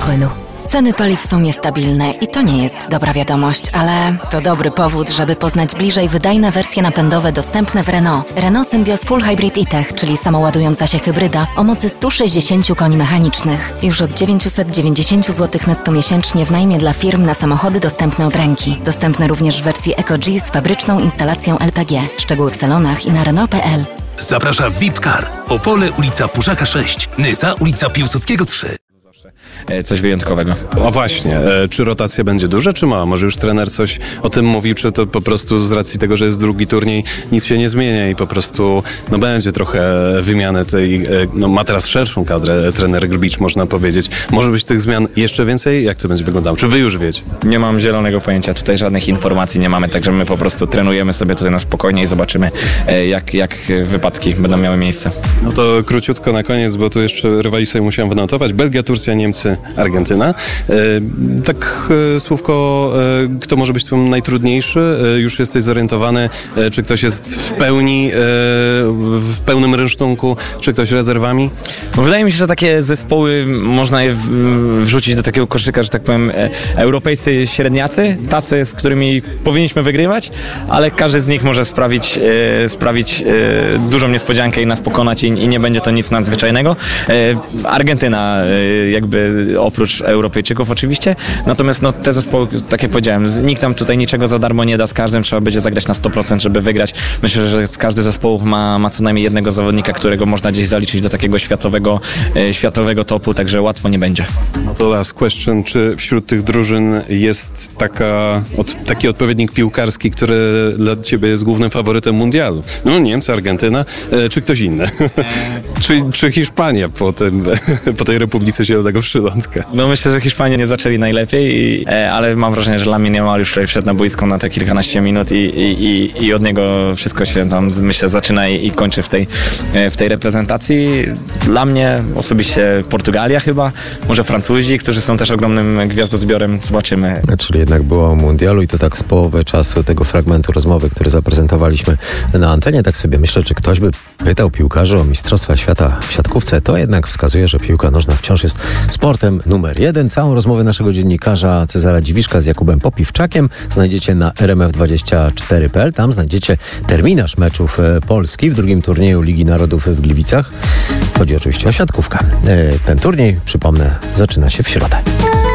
Renault. Ceny paliw są niestabilne i to nie jest dobra wiadomość, ale to dobry powód, żeby poznać bliżej wydajne wersje napędowe dostępne w Renault. Renault Symbioz Full Hybrid e-Tech, czyli samoładująca się hybryda o mocy 160 koni mechanicznych. Już od 990 zł netto miesięcznie w najmie dla firm na samochody dostępne od ręki. Dostępne również w wersji EcoG z fabryczną instalacją LPG. Szczegóły w salonach i na Renault.pl. Zaprasza VIP-Car. Opole, ulica Puszaka 6. Nysa, ulica Piłsudskiego 3. Coś wyjątkowego. A właśnie, czy rotacja będzie duża, czy mała? Może już trener coś o tym mówił, czy to po prostu z racji tego, że jest drugi turniej, nic się nie zmienia i po prostu będzie trochę wymiany tej, ma teraz szerszą kadrę trener Grbicz, można powiedzieć. Może być tych zmian jeszcze więcej? Jak to będzie wyglądało? Czy wy już wiecie? Nie mam zielonego pojęcia, tutaj żadnych informacji nie mamy, także my po prostu trenujemy sobie tutaj na spokojnie i zobaczymy, jak wypadki będą miały miejsce. No to króciutko na koniec, bo tu jeszcze rywali sobie musiałem wynotować. Belgia, Turcja, Niemcy, Argentyna. Tak słówko, kto może być tym najtrudniejszy? Już jesteś zorientowany, czy ktoś jest w pełnym rynsztunku, czy ktoś rezerwami? No wydaje mi się, że takie zespoły można je wrzucić do takiego koszyka, że tak powiem, europejscy średniacy, tacy, z którymi powinniśmy wygrywać, ale każdy z nich może sprawić dużą niespodziankę i nas pokonać i nie będzie to nic nadzwyczajnego. Argentyna jakby oprócz Europejczyków oczywiście, natomiast te zespoły, tak jak powiedziałem, nikt nam tutaj niczego za darmo nie da, z każdym trzeba będzie zagrać na 100%, żeby wygrać. Myślę, że każdy zespół ma co najmniej jednego zawodnika, którego można gdzieś zaliczyć do takiego światowego topu, także łatwo nie będzie. No to last question, czy wśród tych drużyn jest taki odpowiednik piłkarski, który dla ciebie jest głównym faworytem mundialu? No Niemcy, Argentyna, czy ktoś inny? czy Hiszpania po tej Republice Zielonego Przylądka? No myślę, że Hiszpanie nie zaczęli najlepiej, ale mam wrażenie, że Lamine Yamal już wszedł na boisko na te kilkanaście minut i od niego wszystko się tam, myślę, zaczyna i kończy w tej reprezentacji. Dla mnie osobiście Portugalia chyba, może Francuzi, którzy są też ogromnym gwiazdozbiorem, zobaczymy. Czyli jednak było o mundialu i to tak z połowy czasu tego fragmentu rozmowy, który zaprezentowaliśmy na antenie. Tak sobie myślę, czy ktoś by pytał piłkarzy o Mistrzostwa Świata w siatkówce, to jednak wskazuje, że piłka nożna wciąż jest sportem numer 1. Całą rozmowę naszego dziennikarza Cezara Dziwiszka z Jakubem Popiwczakiem znajdziecie na rmf24.pl. Tam znajdziecie terminarz meczów Polski w drugim turnieju Ligi Narodów w Gliwicach. Chodzi oczywiście o siatkówkę. Ten turniej, przypomnę, zaczyna się w środę.